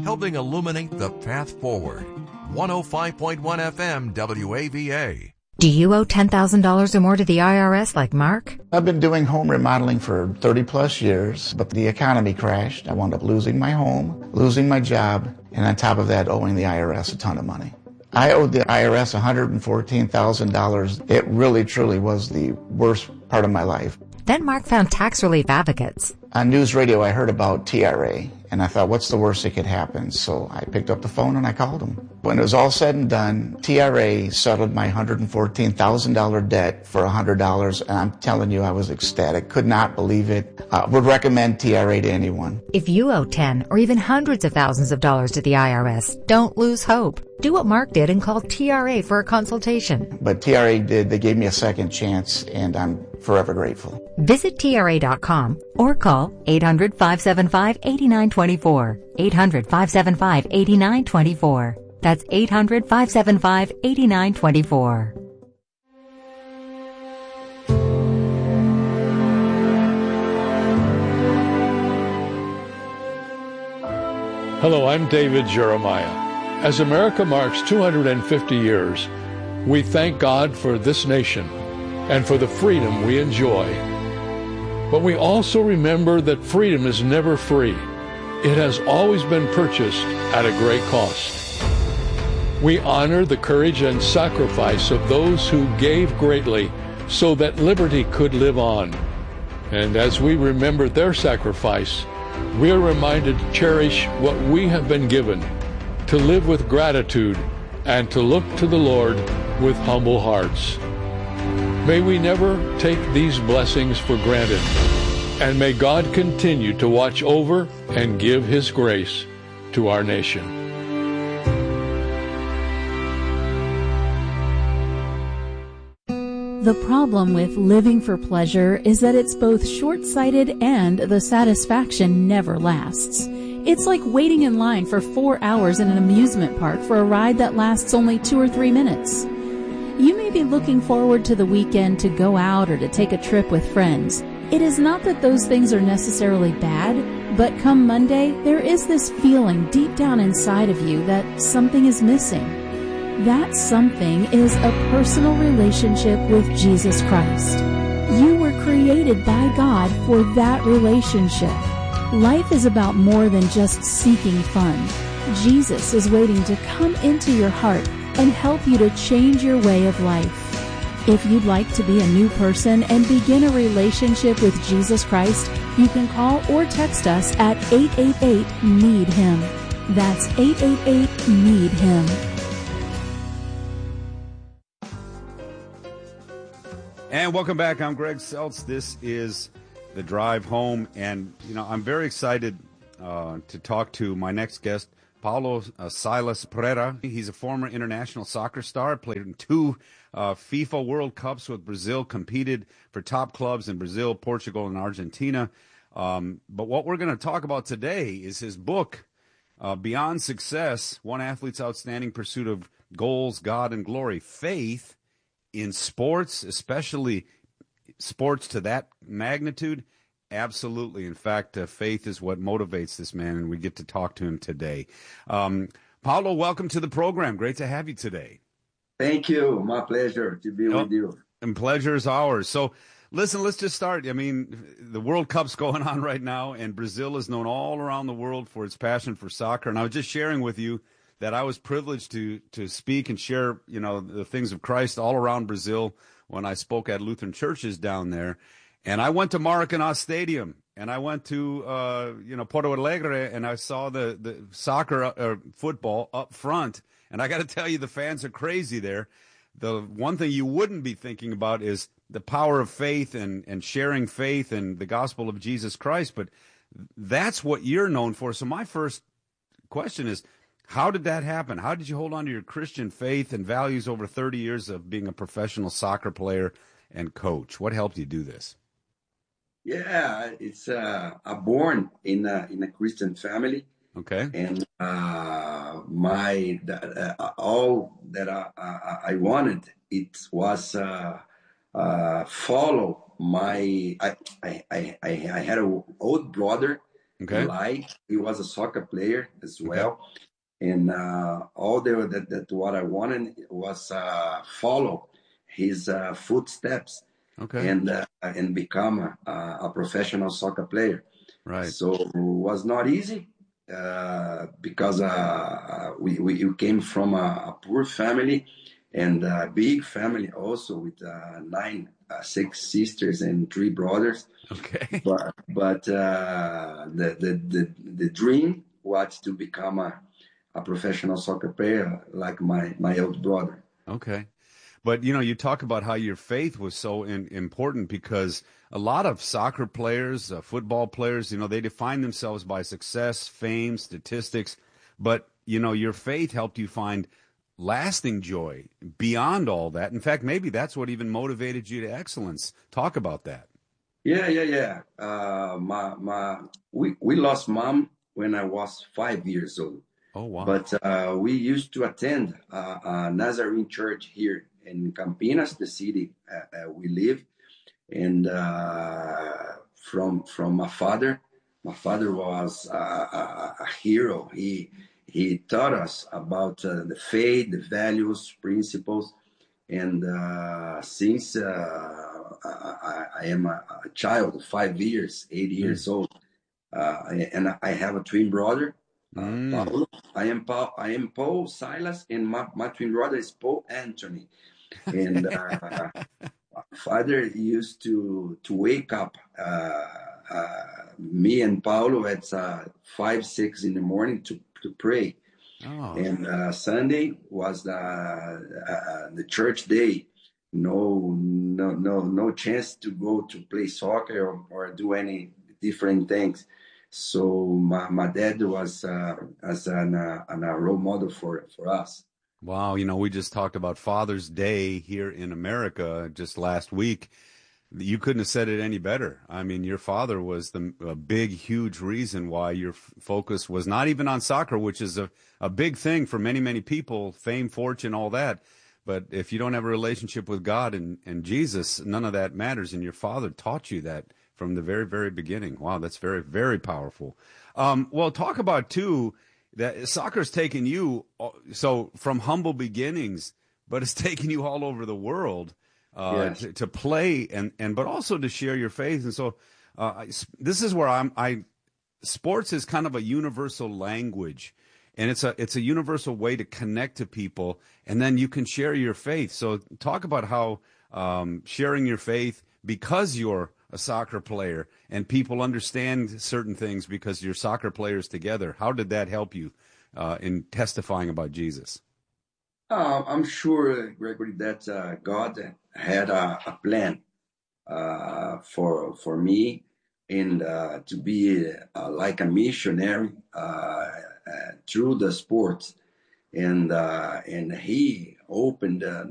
helping illuminate the path forward. 105.1 FM WAVA. Do you owe $10,000 or more to the IRS like Mark? I've been doing home remodeling for 30 plus years, but the economy crashed. I wound up losing my home, losing my job, and on top of that, owing the IRS a ton of money. I owed the IRS $114,000. It really, truly was the worst part of my life. Then Mark found tax relief advocates. On news radio, I heard about TRA, and I thought, what's the worst that could happen? So I picked up the phone and I called them. When it was all said and done, TRA settled my $114,000 debt for $100, and I'm telling you, I was ecstatic. Could not believe it. Would recommend TRA to anyone. If you owe 10 or even hundreds of thousands of dollars to the IRS, don't lose hope. Do what Mark did and call TRA for a consultation. But TRA did. They gave me a second chance, and I'm forever grateful. Visit TRA.com or call 800-575-8924. 800-575-8924. That's 800-575-8924. Hello, I'm David Jeremiah. As America marks 250 years, we thank God for this nation and for the freedom we enjoy. But we also remember that freedom is never free. It has always been purchased at a great cost. We honor the courage and sacrifice of those who gave greatly so that liberty could live on. And as we remember their sacrifice, we are reminded to cherish what we have been given, to live with gratitude, and to look to the Lord with humble hearts. May we never take these blessings for granted, and may God continue to watch over and give His grace to our nation. The problem with living for pleasure is that it's both short-sighted and the satisfaction never lasts. It's like waiting in line for 4 hours in an amusement park for a ride that lasts only 2 or 3 minutes. You may be looking forward to the weekend to go out or to take a trip with friends. It is not that those things are necessarily bad, but come Monday, there is this feeling deep down inside of you that something is missing. That something is a personal relationship with Jesus Christ. You were created by God for that relationship. Life is about more than just seeking fun. Jesus is waiting to come into your heart and help you to change your way of life. If you'd like to be a new person and begin a relationship with Jesus Christ, you can call or text us at 888-NEED-HIM. That's 888-NEED-HIM. And welcome back. I'm Greg Seltz. This is The Drive Home. And, I'm very excited to talk to my next guest, Paulo Silas Pereira. He's a former international soccer star, played in 2 FIFA World Cups with Brazil, competed for top clubs in Brazil, Portugal, and Argentina. But what we're going to talk about today is his book, Beyond Success, One Athlete's Outstanding Pursuit of Goals, God, and Glory. Faith in sports, especially sports to that magnitude, absolutely. In fact, faith is what motivates this man, and we get to talk to him today. Paulo, welcome to the program. Great to have you today. Thank you. My pleasure to be with you. And pleasure is ours. So, listen, let's just start. I mean, the World Cup's going on right now, and Brazil is known all around the world for its passion for soccer. And I was just sharing with you that I was privileged to speak and share, the things of Christ all around Brazil when I spoke at Lutheran churches down there. And I went to Maracanã Stadium, and I went to, Porto Alegre, and I saw the soccer football up front. And I got to tell you, the fans are crazy there. The one thing you wouldn't be thinking about is the power of faith and sharing faith and the gospel of Jesus Christ. But that's what you're known for. So my first question is, how did that happen? How did you hold on to your Christian faith and values over 30 years of being a professional soccer player and coach? What helped you do this? Yeah, it's I'm born in a Christian family. Okay. And all that I wanted, it was follow my. I had an old brother Okay. Like he was a soccer player as well. And all that what I wanted was follow his footsteps Okay. and become a professional soccer player. Right. So it was not easy because we came from a poor family and a big family also with six sisters and three brothers. Okay. But the dream was to become a professional soccer player like my old brother. Okay. But, you talk about how your faith was so important because a lot of soccer players, football players, they define themselves by success, fame, statistics. But, your faith helped you find lasting joy beyond all that. In fact, maybe that's what even motivated you to excellence. Talk about that. Yeah. We lost mom when I was 5 years old. Oh, wow. But we used to attend a Nazarene church here in Campinas, the city we live. And from my father was a hero. He taught us about the faith, the values, principles. And since I am a child, 5 years, 8 years old, and I have a twin brother, Paulo. I am Paul Silas, and my twin brother is Paul Anthony. And father used to wake up me and Paulo at 5, 6 in the morning to pray. Oh. And Sunday was the church day. No chance to go to play soccer or do any different things. So my dad was as a role model for us. Wow. We just talked about Father's Day here in America just last week. You couldn't have said it any better. I mean, your father was a big, huge reason why your focus was not even on soccer, which is a big thing for many, many people, fame, fortune, all that. But if you don't have a relationship with God and Jesus, none of that matters. And your father taught you that from the very, very beginning. Wow, that's very, very powerful. Well, talk about, too, that soccer's taken you so from humble beginnings, but it's taken you all over the world. Yes. To play but also to share your faith. And so this is where sports is kind of a universal language, and it's a universal way to connect to people, and then you can share your faith. So talk about how sharing your faith because you're a soccer player and people understand certain things because you're soccer players together. How did that help you in testifying about Jesus? I'm sure, Gregory, that God had a plan for me and to be like a missionary through the sports, and He opened